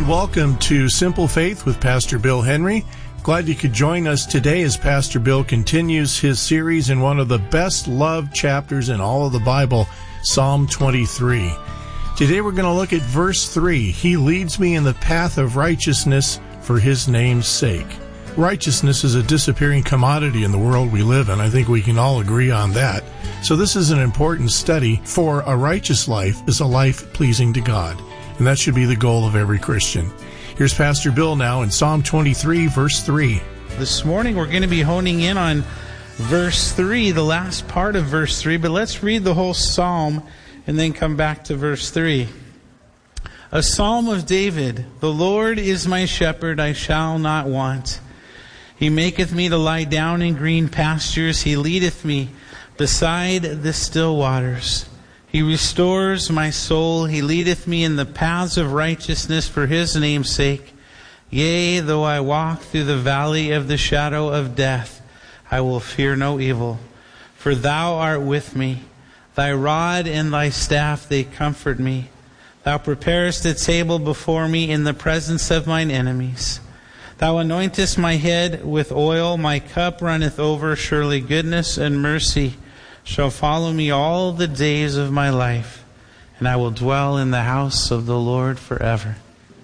welcome to Simple Faith with Pastor Bill Henry. Glad you could join us today as Pastor Bill continues his series in one of the best loved chapters in all of the Bible, Psalm 23. Today we're going to look at verse 3. He leads me in the path of righteousness for his name's sake. Righteousness is a disappearing commodity in the world we live in. I think we can all agree on that. So this is an important study, for a righteous life is a life pleasing to God. And that should be the goal of every Christian. Here's Pastor Bill now in Psalm 23, verse 3. This morning we're going to be honing in on verse 3, the last part of verse 3. But let's read the whole psalm and then come back to verse 3. A psalm of David. The Lord is my shepherd, I shall not want. He maketh me to lie down in green pastures. He leadeth me beside the still waters. He restores my soul. He leadeth me in the paths of righteousness for his name's sake. Yea, though I walk through the valley of the shadow of death, I will fear no evil. For thou art with me. Thy rod and thy staff, they comfort me. Thou preparest a table before me in the presence of mine enemies. Thou anointest my head with oil. My cup runneth over. Surely goodness and mercy shall follow me all the days of my life, and I will dwell in the house of the Lord forever.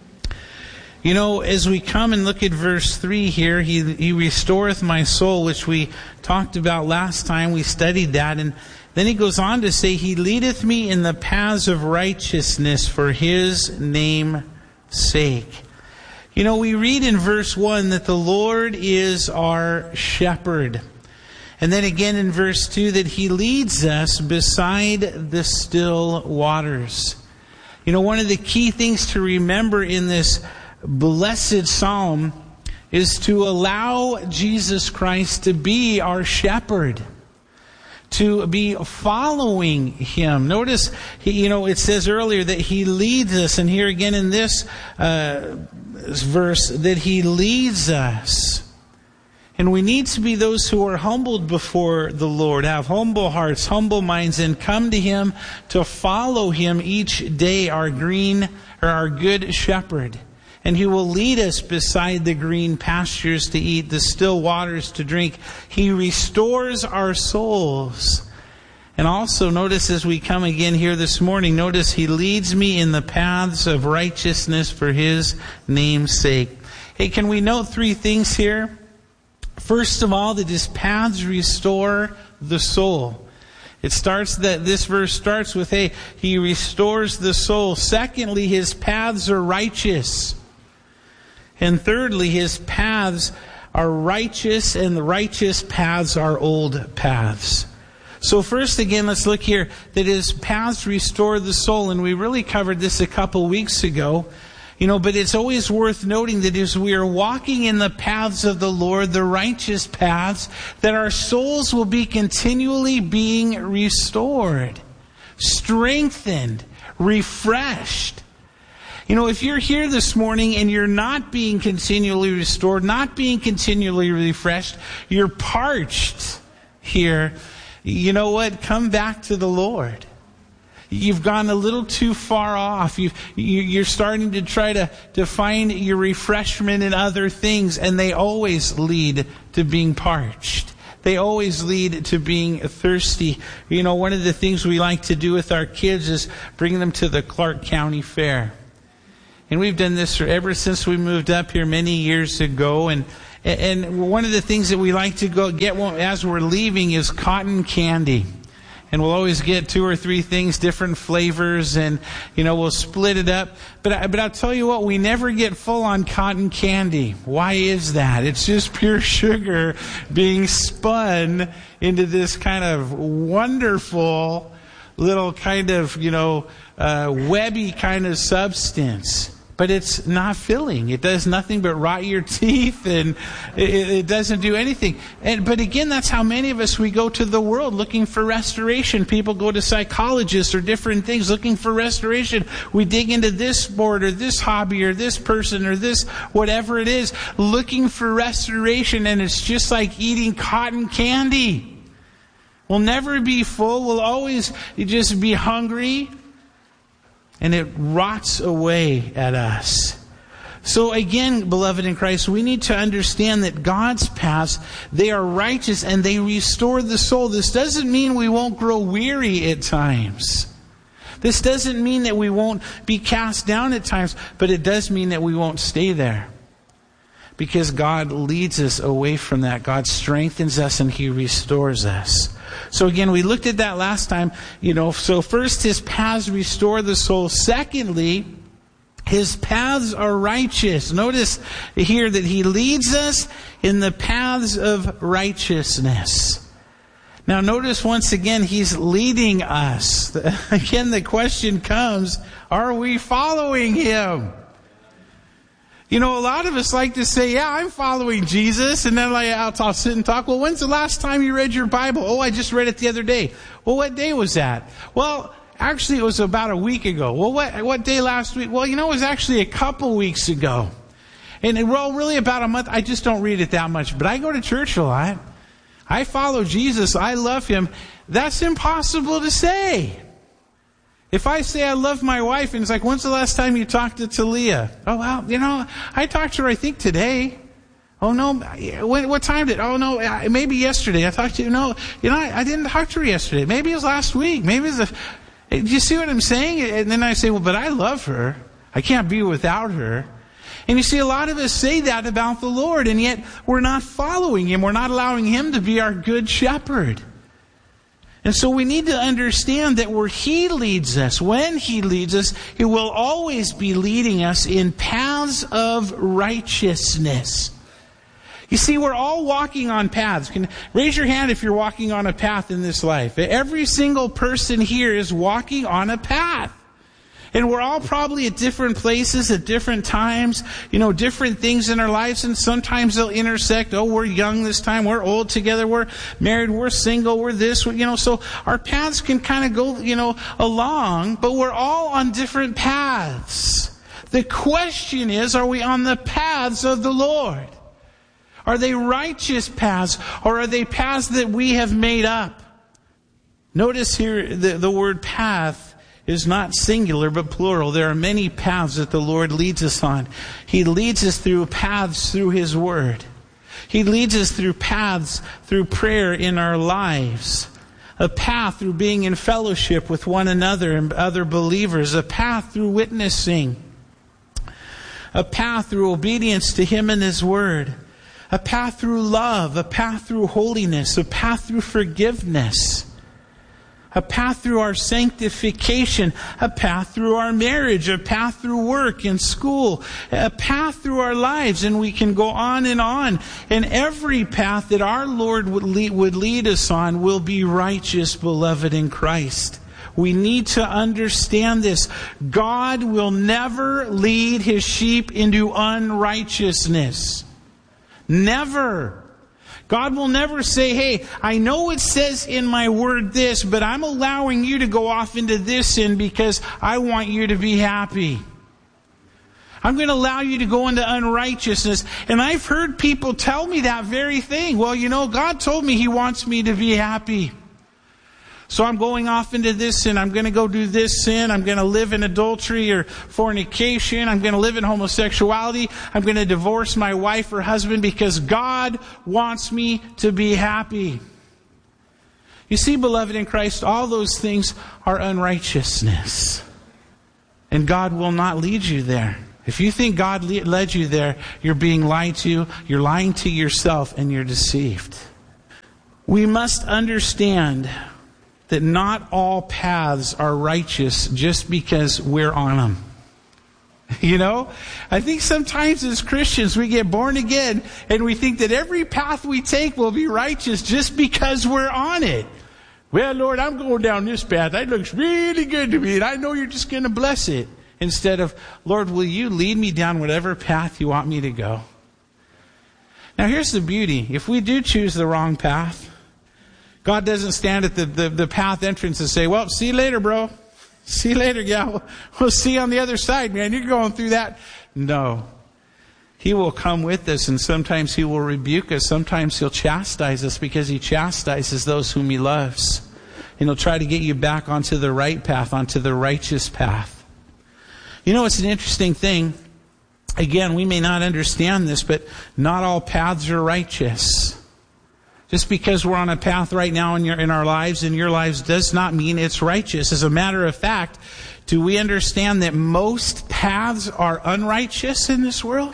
You know, as we come and look at verse 3 here, he restoreth my soul, which we talked about last time. We studied that, and then he goes on to say, He leadeth me in the paths of righteousness for his name's sake. You know, we read in verse 1 that the Lord is our shepherd. And then again in verse 2 that he leads us beside the still waters. You know, one of the key things to remember in this blessed psalm is to allow Jesus Christ to be our shepherd, to be following him. Notice, it says earlier that he leads us, and here again in this verse that he leads us. And we need to be those who are humbled before the Lord, have humble hearts, humble minds, and come to him to follow him each day, our good shepherd. And he will lead us beside the green pastures to eat, the still waters to drink. He restores our souls. And also notice as we come again here this morning, notice he leads me in the paths of righteousness for his name's sake. Hey, can we note three things here? First of all, that his paths restore the soul. This verse starts with, hey, he restores the soul. Secondly, his paths are righteous. And thirdly, his paths are righteous, and the righteous paths are old paths. So first again, let's look here, that his paths restore the soul. And we really covered this a couple weeks ago. But it's always worth noting that as we are walking in the paths of the Lord, the righteous paths, that our souls will be continually being restored, strengthened, refreshed. If you're here this morning and you're not being continually restored, not being continually refreshed, you're parched here, you know what? Come back to the Lord. You've gone a little too far off. You're starting to try to find your refreshment in other things, and they always lead to being parched. They always lead to being thirsty. One of the things we like to do with our kids is bring them to the Clark County Fair. And we've done this ever since we moved up here many years ago. And one of the things that we like to go get as we're leaving is cotton candy. And we'll always get 2 or 3 things, different flavors, and, we'll split it up. But I'll tell you what, we never get full on cotton candy. Why is that? It's just pure sugar being spun into this kind of wonderful little kind of, webby kind of substance. But it's not filling. It does nothing but rot your teeth, and it doesn't do anything. But again, that's how many of us, we go to the world looking for restoration. People go to psychologists or different things looking for restoration. We dig into this sport or this hobby or this person or this whatever it is, looking for restoration, and it's just like eating cotton candy. We'll never be full. We'll always just be hungry. And it rots away at us. So again, beloved in Christ, we need to understand that God's paths, they are righteous and they restore the soul. This doesn't mean we won't grow weary at times. This doesn't mean that we won't be cast down at times, but it does mean that we won't stay there. Because God leads us away from that. God strengthens us and He restores us. So again, we looked at that last time. So first, His paths restore the soul. Secondly, His paths are righteous. Notice here that He leads us in the paths of righteousness. Now notice once again, He's leading us. Again, the question comes, are we following Him? A lot of us like to say, yeah, I'm following Jesus. And then I'll sit and talk. Well, when's the last time you read your Bible? Oh, I just read it the other day. Well, what day was that? Well, actually, it was about a week ago. Well, what day last week? Well, it was actually a couple weeks ago. And really about a month. I just don't read it that much. But I go to church a lot. I follow Jesus. I love Him. That's impossible to say. If I say I love my wife and it's like, when's the last time you talked to Talia? Oh, well, I talked to her, I think, today. Oh, no. What time did? Oh, no, maybe yesterday. I talked to you. I didn't talk to her yesterday. Maybe it was last week. Maybe it was do you see what I'm saying? And then I say, well, but I love her. I can't be without her. And you see, a lot of us say that about the Lord, and yet we're not following Him. We're not allowing Him to be our good shepherd. And so we need to understand that where He leads us, when He leads us, He will always be leading us in paths of righteousness. You see, we're all walking on paths. Raise your hand if you're walking on a path in this life. Every single person here is walking on a path. And we're all probably at different places at different times, different things in our lives, and sometimes they'll intersect. Oh, we're young this time, we're old together, we're married, we're single, we're this, so our paths can kind of go, along, but we're all on different paths. The question is, are we on the paths of the Lord? Are they righteous paths, or are they paths that we have made up? Notice here the word path is not singular but plural. There are many paths that the Lord leads us on. He leads us through paths through His Word. He leads us through paths through prayer in our lives. A path through being in fellowship with one another and other believers. A path through witnessing. A path through obedience to Him and His Word. A path through love. A path through holiness. A path through forgiveness. A path through our sanctification, a path through our marriage, a path through work and school, a path through our lives, and we can go on. And every path that our Lord would lead us on will be righteous, beloved in Christ. We need to understand this. God will never lead His sheep into unrighteousness. Never. God will never say, hey, I know it says in my word this, but I'm allowing you to go off into this sin because I want you to be happy. I'm going to allow you to go into unrighteousness. And I've heard people tell me that very thing. Well, God told me He wants me to be happy. So I'm going off into this sin. I'm going to go do this sin. I'm going to live in adultery or fornication. I'm going to live in homosexuality. I'm going to divorce my wife or husband because God wants me to be happy. You see, beloved in Christ, all those things are unrighteousness. And God will not lead you there. If you think God led you there, you're being lied to, you're lying to yourself, and you're deceived. We must understand that not all paths are righteous just because we're on them. I think sometimes as Christians we get born again and we think that every path we take will be righteous just because we're on it. Well, Lord, I'm going down this path. That looks really good to me, and I know You're just going to bless it. Instead of, Lord, will You lead me down whatever path You want me to go? Now here's the beauty. If we do choose the wrong path, God doesn't stand at the path entrance and say, well, see you later, bro. See you later, gal. We'll see you on the other side, man. You're going through that. No. He will come with us, and sometimes He will rebuke us. Sometimes He'll chastise us because He chastises those whom He loves. And He'll try to get you back onto the right path, onto the righteous path. It's an interesting thing. Again, we may not understand this, but not all paths are righteous. Just because we're on a path right now in our lives, in your lives, does not mean it's righteous. As a matter of fact, do we understand that most paths are unrighteous in this world?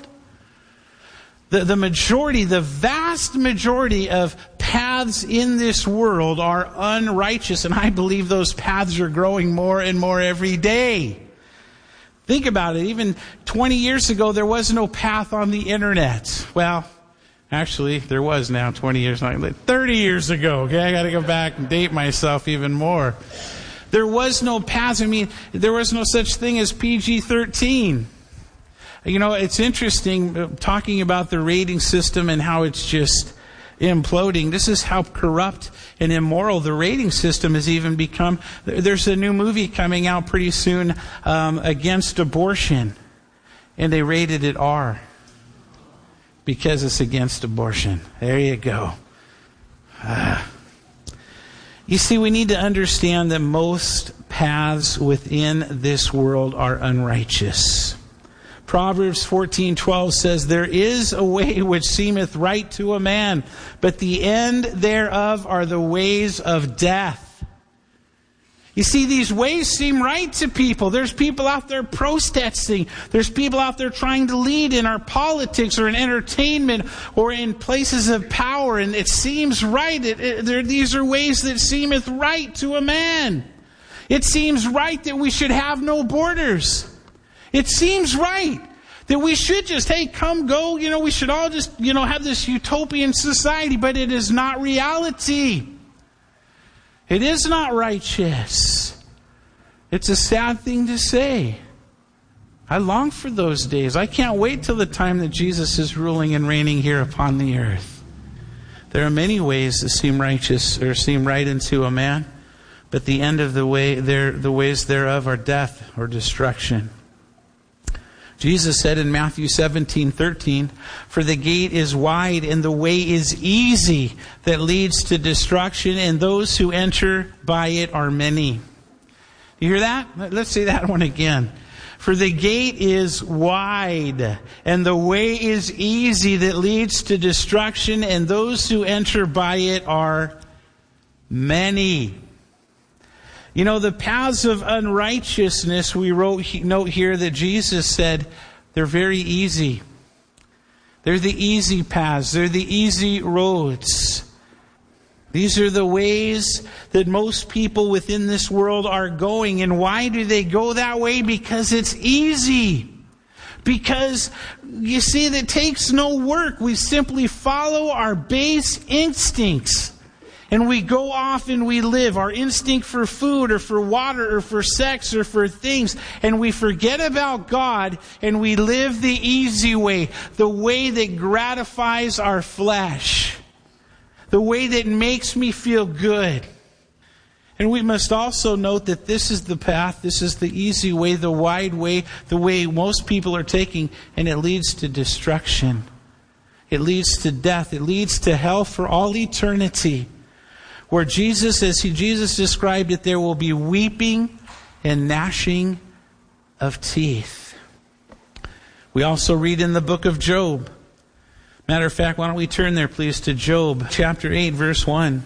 The vast majority of paths in this world are unrighteous, and I believe those paths are growing more and more every day. Think about it. Even 20 years ago, there was no path on the internet. Well, actually, there was now 20 years, 30 years ago. Okay, I got to go back and date myself even more. There was no paths. There was no such thing as PG-13. It's interesting talking about the rating system and how it's just imploding. This is how corrupt and immoral the rating system has even become. There's a new movie coming out pretty soon against abortion, and they rated it R because it's against abortion. There you go. You see, we need to understand that most paths within this world are unrighteous. Proverbs 14:12 says, "There is a way which seemeth right to a man, but the end thereof are the ways of death." You see, these ways seem right to people. There's people out there protesting. There's people out there trying to lead in our politics or in entertainment or in places of power, and it seems right. These are ways that seemeth right to a man. It seems right that we should have no borders. It seems right that we should just, hey, come, go, we should all just, have this utopian society, but it is not reality. It is not righteous. It's a sad thing to say. I long for those days. I can't wait till the time that Jesus is ruling and reigning here upon the earth. There are many ways that seem righteous or seem right unto a man, but the end of the ways thereof are death or destruction. Jesus said in Matthew 17:13, "For the gate is wide and the way is easy that leads to destruction, and those who enter by it are many." You hear that? Let's say that one again. "For the gate is wide and the way is easy that leads to destruction, and those who enter by it are many." The paths of unrighteousness, we note here that Jesus said, they're very easy. They're the easy paths. They're the easy roads. These are the ways that most people within this world are going. And why do they go that way? Because it's easy. Because, you see, it takes no work. We simply follow our base instincts. And we go off and we live. Our instinct for food or for water or for sex or for things. And we forget about God and we live the easy way. The way that gratifies our flesh. The way that makes me feel good. And we must also note that this is the path, this is the easy way, the wide way, the way most people are taking, and it leads to destruction. It leads to death. It leads to hell for all eternity. Where Jesus, as Jesus described it, there will be weeping and gnashing of teeth. We also read in the book of Job. Matter of fact, why don't we turn there, please, to Job chapter 8, verse 1.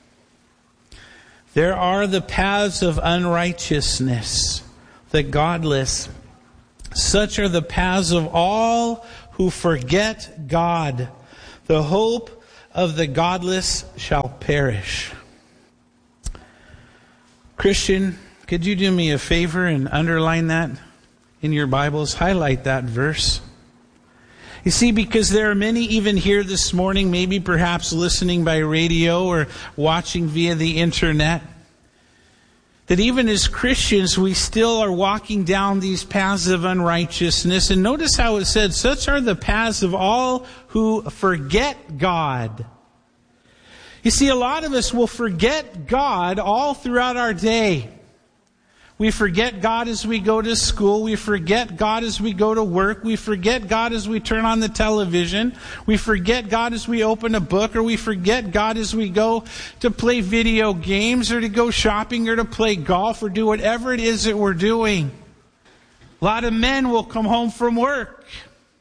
"There are the paths of unrighteousness, the godless. Such are the paths of all who forget God. The hope of the godless shall perish." Christian, could you do me a favor and underline that in your Bibles? Highlight that verse. You see, because there are many even here this morning, maybe perhaps listening by radio or watching via the internet, that even as Christians, we still are walking down these paths of unrighteousness. And notice how it said, "Such are the paths of all who forget God." You see, a lot of us will forget God all throughout our day. We forget God as we go to school. We forget God as we go to work. We forget God as we turn on the television. We forget God as we open a book, or we forget God as we go to play video games or to go shopping or to play golf or do whatever it is that we're doing. A lot of men will come home from work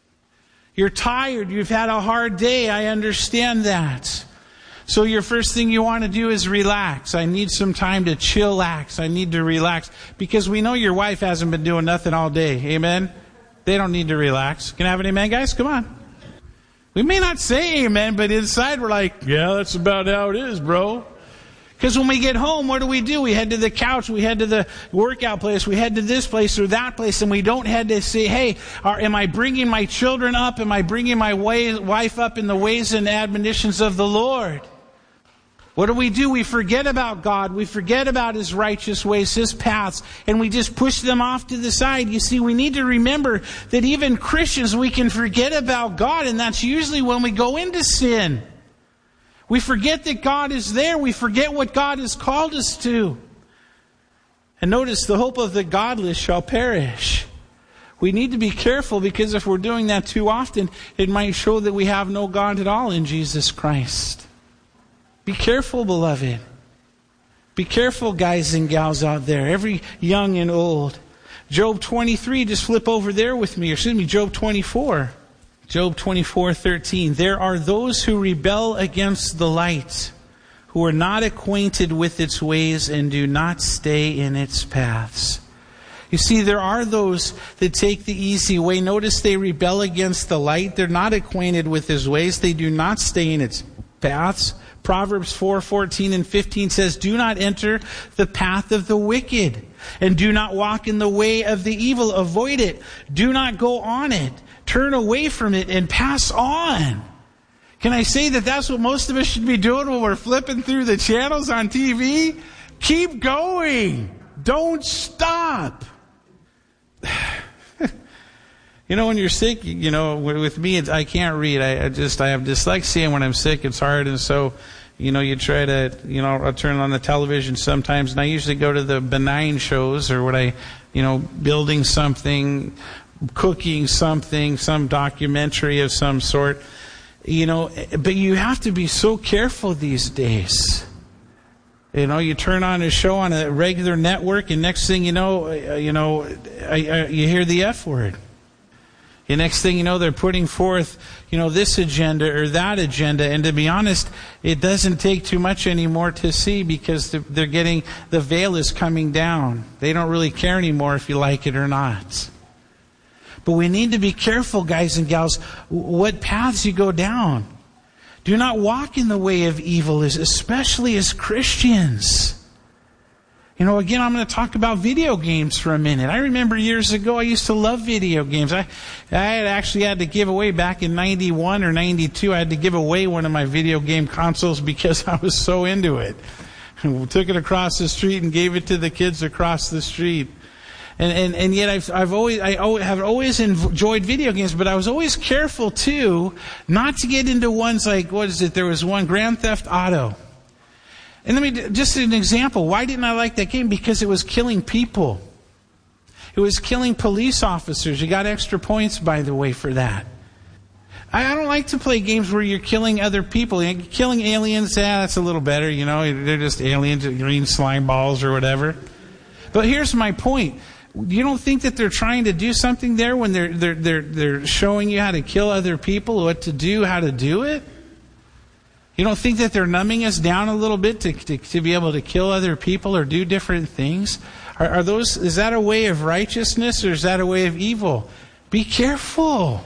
You're tired. You've had a hard day. I understand that. So your first thing you want to do is relax. I need some time to chillax. I need to relax. Because we know your wife hasn't been doing nothing all day. Amen? They don't need to relax. Can I have an amen, guys? Come on. We may not say amen, but inside we're like, yeah, that's about how it is, bro. Because when we get home, what do? We head to the couch, we head to the workout place, we head to this place or that place, and we don't head to say, hey, am I bringing my children up? Am I bringing my wife up in the ways and admonitions of the Lord? What do? We forget about God. We forget about His righteous ways, His paths, and we just push them off to the side. You see, we need to remember that even Christians, we can forget about God, and that's usually when we go into sin. We forget that God is there. We forget what God has called us to. And notice, the hope of the godless shall perish. We need to be careful, because if we're doing that too often, it might show that we have no God at all in Jesus Christ. Be careful, beloved. Be careful, guys and gals out there, every young and old. Job 23, just flip over there with me. Job 24. Job 24:13. There are those who rebel against the light, who are not acquainted with its ways and do not stay in its paths. You see, there are those that take the easy way. Notice they rebel against the light. They're not acquainted with His ways. They do not stay in its paths. Proverbs 4:14 and 15 says, do not enter the path of the wicked, and do not walk in the way of the evil. Avoid it. Do not go on it. Turn away from it and pass on. Can I say that that's what most of us should be doing when we're flipping through the channels on TV? Keep going. Don't stop. You know, when you're sick, you know, with me, I can't read. I have dyslexia, and when I'm sick, it's hard. And so, you know, you try to, you know, I'll turn on the television sometimes, and I usually go to the benign shows, or building something, cooking something, some documentary of some sort. You know, but you have to be so careful these days. You know, you turn on a show on a regular network, and next thing you know, you hear the F word. The next thing you know, they're putting forth, you know, this agenda or that agenda. And to be honest, it doesn't take too much anymore to see, because they're getting, the veil is coming down. They don't really care anymore if you like it or not. But we need to be careful, guys and gals, what paths you go down. Do not walk in the way of evil, especially as Christians. You know, again, I'm going to talk about video games for a minute. I remember years ago, I used to love video games. I had actually had to give away, back in 91 or 92, I had to give away one of my video game consoles because I was so into it. We took it across the street and gave it to the kids across the street. And yet I have always enjoyed video games, but I was always careful too not to get into ones like, there was one, Grand Theft Auto. And just an example, why didn't I like that game? Because it was killing people. It was killing police officers. You got extra points, by the way, for that. I don't like to play games where you're killing other people. Killing aliens, that's a little better, you know. They're just aliens, green slime balls or whatever. But here's my point. You don't think that they're trying to do something there when they're showing you how to kill other people, what to do, how to do it? You don't think that they're numbing us down a little bit to be able to kill other people or do different things? Is that a way of righteousness, or is that a way of evil? Be careful.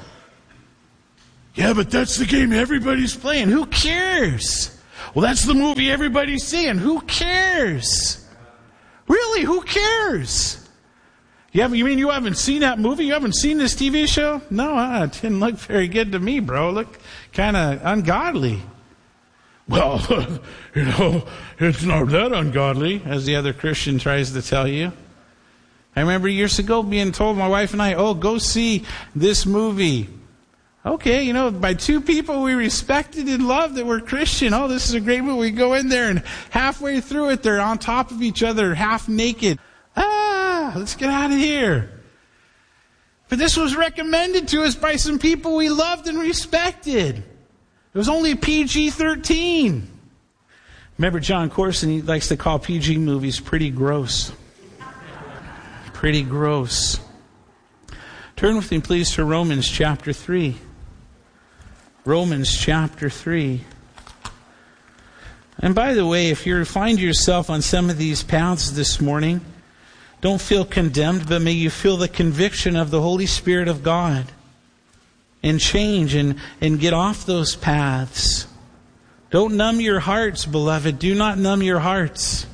Yeah, but that's the game everybody's playing. Who cares? Well, that's the movie everybody's seeing. Who cares? Really, who cares? You mean you haven't seen that movie? You haven't seen this TV show? No, it didn't look very good to me, bro. It looked kind of ungodly. Well, you know, it's not that ungodly, as the other Christian tries to tell you. I remember years ago being told, my wife and I, go see this movie. Okay, you know, by two people we respected and loved that were Christian. Oh, this is a great movie. We go in there, and halfway through it, they're on top of each other, half naked. Let's get out of here. But this was recommended to us by some people we loved and respected. It was only PG-13. Remember John Corson, he likes to call PG movies pretty gross. Pretty gross. Turn with me, please, to Romans chapter 3. Romans chapter 3. And by the way, if you find yourself on some of these paths this morning, don't feel condemned, but may you feel the conviction of the Holy Spirit of God and change and get off those paths. Don't numb your hearts, beloved. Do not numb your hearts.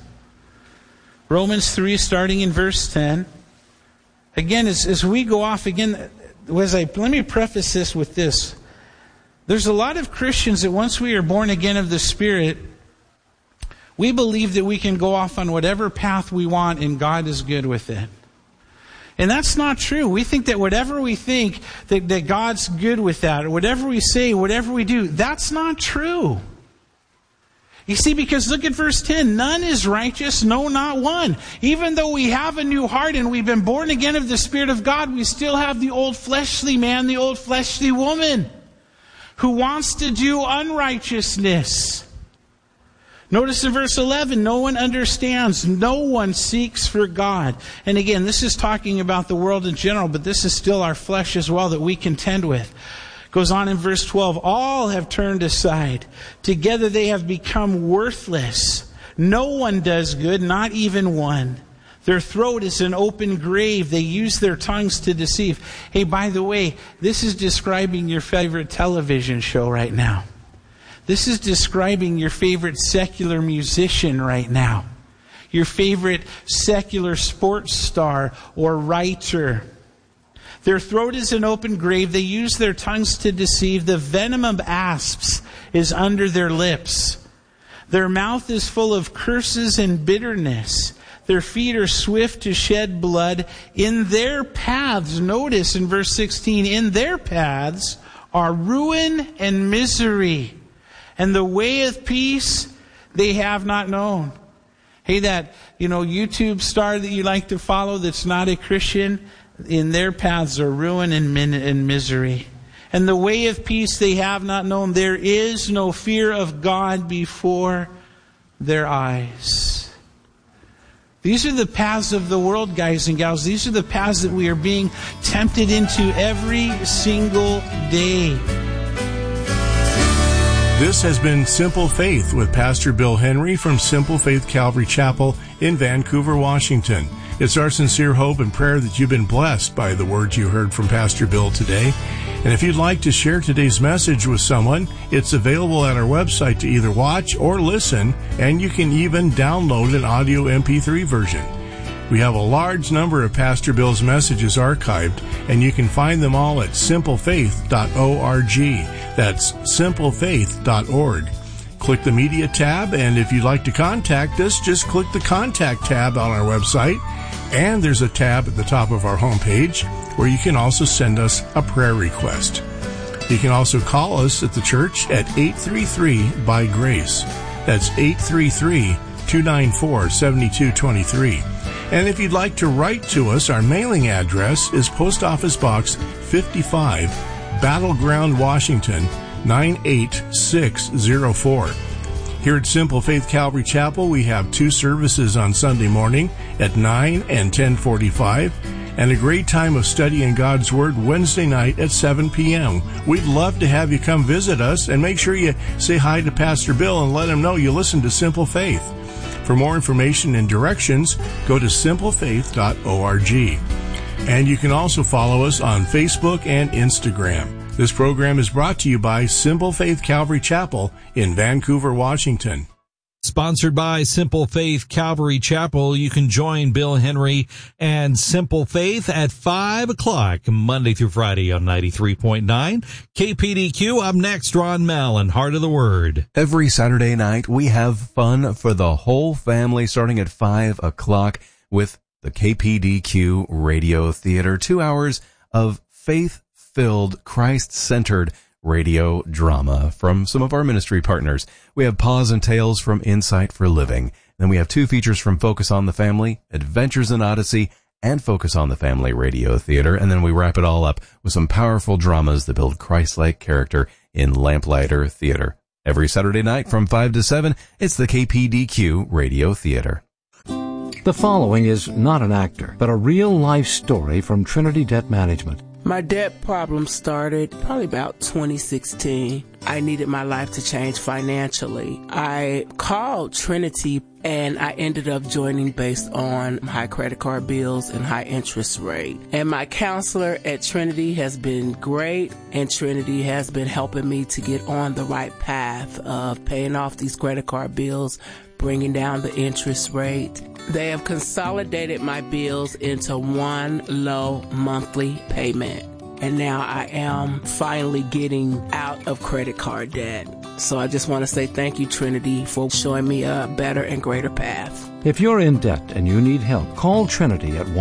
Romans 3, starting in verse 10. Again, as we go off again, let me preface this with this. There's a lot of Christians that once we are born again of the Spirit, we believe that we can go off on whatever path we want and God is good with it. And that's not true. We think that whatever we think, that God's good with that, or whatever we say, whatever we do, that's not true. You see, because look at verse 10. None is righteous, no, not one. Even though we have a new heart and we've been born again of the Spirit of God, we still have the old fleshly man, the old fleshly woman, who wants to do unrighteousness. Notice in verse 11, no one understands, no one seeks for God. And again, this is talking about the world in general, but this is still our flesh as well that we contend with. Goes on in verse 12, all have turned aside. Together they have become worthless. No one does good, not even one. Their throat is an open grave. They use their tongues to deceive. Hey, by the way, this is describing your favorite television show right now. This is describing your favorite secular musician right now. Your favorite secular sports star or writer. Their throat is an open grave. They use their tongues to deceive. The venom of asps is under their lips. Their mouth is full of curses and bitterness. Their feet are swift to shed blood. In their paths, notice in verse 16, in their paths are ruin and misery. And the way of peace they have not known. Hey, that, YouTube star that you like to follow that's not a Christian, in their paths are ruin and misery. And the way of peace they have not known. There is no fear of God before their eyes. These are the paths of the world, guys and gals. These are the paths that we are being tempted into every single day. This has been Simple Faith with Pastor Bill Henry from Simple Faith Calvary Chapel in Vancouver, Washington. It's our sincere hope and prayer that you've been blessed by the words you heard from Pastor Bill today. And if you'd like to share today's message with someone, it's available at our website to either watch or listen, and you can even download an audio MP3 version. We have a large number of Pastor Bill's messages archived, and you can find them all at simplefaith.org. That's simplefaith.org. Click the Media tab, and if you'd like to contact us, just click the Contact tab on our website, and there's a tab at the top of our homepage where you can also send us a prayer request. You can also call us at the church at 833-BY-GRACE. That's 833-294-7223. And if you'd like to write to us, our mailing address is Post Office Box 55, Battleground, Washington, 98604. Here at Simple Faith Calvary Chapel, we have 2 services on Sunday morning at 9 and 10:45, and a great time of studying God's Word Wednesday night at 7 p.m. We'd love to have you come visit us, and make sure you say hi to Pastor Bill and let him know you listen to Simple Faith. For more information and directions, go to simplefaith.org. And you can also follow us on Facebook and Instagram. This program is brought to you by Simple Faith Calvary Chapel in Vancouver, Washington. Sponsored by Simple Faith Calvary Chapel. You can join Bill Henry and Simple Faith at 5 o'clock Monday through Friday on 93.9 KPDQ. Up next, Ron Mallon, Heart of the Word. Every Saturday night, we have fun for the whole family starting at 5 o'clock with the KPDQ Radio Theater. 2 hours of faith-filled, Christ-centered radio drama from some of our ministry partners. We have Paws and Tales from Insight for Living. Then we have 2 features from Focus on the Family, Adventures in Odyssey, and Focus on the Family Radio Theater. And then we wrap it all up with some powerful dramas that build Christ-like character in Lamplighter Theater. Every Saturday night from 5 to 7, it's the KPDQ Radio Theater. The following is not an actor, but a real-life story from Trinity Debt Management. My debt problem started probably about 2016. I needed my life to change financially. I called Trinity and I ended up joining based on high credit card bills and high interest rate. And my counselor at Trinity has been great, and Trinity has been helping me to get on the right path of paying off these credit card bills, bringing down the interest rate. They have consolidated my bills into one low monthly payment. And now I am finally getting out of credit card debt. So I just want to say thank you, Trinity, for showing me a better and greater path. If you're in debt and you need help, call Trinity at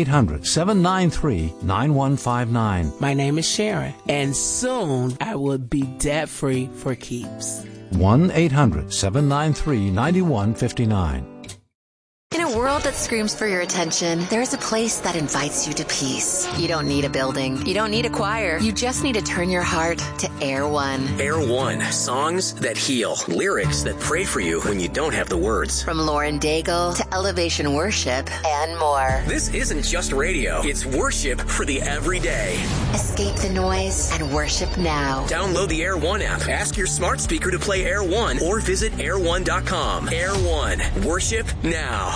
1-800-793-9159. My name is Sharon, and soon I will be debt-free for keeps. 1-800-793-9159. In a world that screams for your attention, there's a place that invites you to peace. You don't need a building. You don't need a choir. You just need to turn your heart to Air One. Air One. Songs that heal. Lyrics that pray for you when you don't have the words. From Lauren Daigle to Elevation Worship and more. This isn't just radio. It's worship for the everyday. Escape the noise and worship now. Download the Air One app. Ask your smart speaker to play Air One or visit air1.com. Air One. Worship now.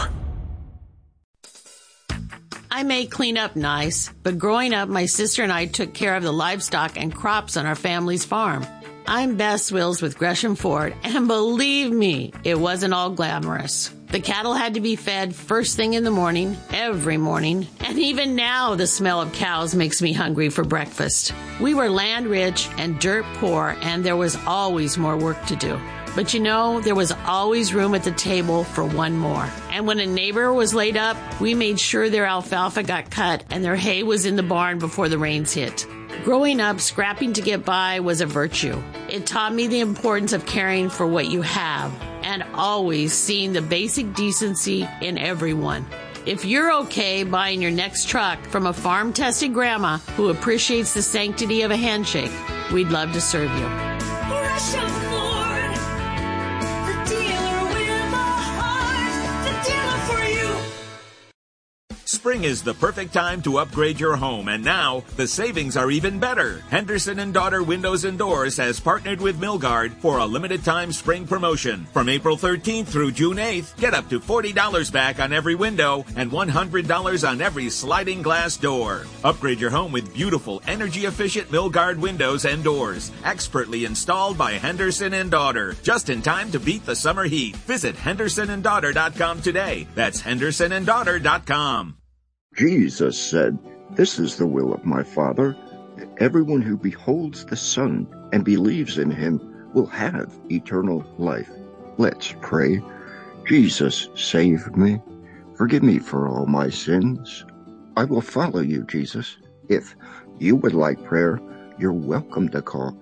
I may clean up nice, but growing up, my sister and I took care of the livestock and crops on our family's farm. I'm Bess Wills with Gresham Ford, and believe me, it wasn't all glamorous. The cattle had to be fed first thing in the morning, every morning, and even now the smell of cows makes me hungry for breakfast. We were land rich and dirt poor, and there was always more work to do. But you know, there was always room at the table for one more. And when a neighbor was laid up, we made sure their alfalfa got cut and their hay was in the barn before the rains hit. Growing up, scrapping to get by was a virtue. It taught me the importance of caring for what you have and always seeing the basic decency in everyone. If you're okay buying your next truck from a farm-tested grandma who appreciates the sanctity of a handshake, we'd love to serve you. Gresham Ford, the dealer with a heart, the dealer for you. Spring is the perfect time to upgrade your home, and now the savings are even better. Henderson & Daughter Windows and Doors has partnered with Milgard for a limited-time spring promotion. From April 13th through June 8th, get up to $40 back on every window and $100 on every sliding glass door. Upgrade your home with beautiful, energy-efficient Milgard windows and doors, expertly installed by Henderson & Daughter, just in time to beat the summer heat. Visit HendersonandDaughter.com today. That's HendersonandDaughter.com. Jesus said, "This is the will of my Father, that everyone who beholds the Son and believes in him will have eternal life." Let's pray. Jesus, save me. Forgive me for all my sins. I will follow you, Jesus. If you would like prayer, you're welcome to call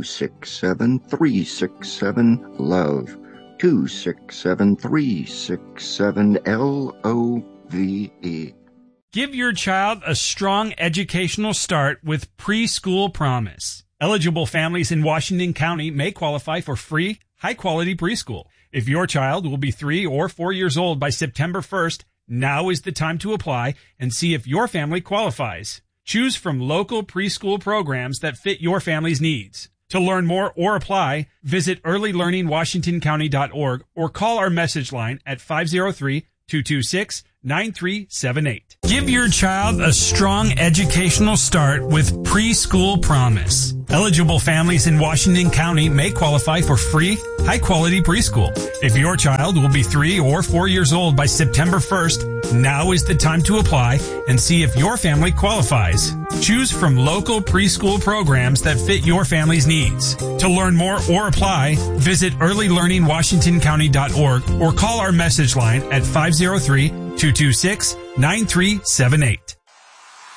267-367-LOVE, 267-367-LOVE. Give your child a strong educational start with Preschool Promise. Eligible families in Washington County may qualify for free, high-quality preschool. If your child will be 3 or 4 years old by September 1st, now is the time to apply and see if your family qualifies. Choose from local preschool programs that fit your family's needs. To learn more or apply, visit earlylearningwashingtoncounty.org or call our message line at 503-226-9378. Give your child a strong educational start with Preschool Promise. Eligible families in Washington County may qualify for free, high-quality preschool. If your child will be 3 or 4 years old by September 1st, now is the time to apply and see if your family qualifies. Choose from local preschool programs that fit your family's needs. To learn more or apply, visit earlylearningwashingtoncounty.org or call our message line at 503-226-9378.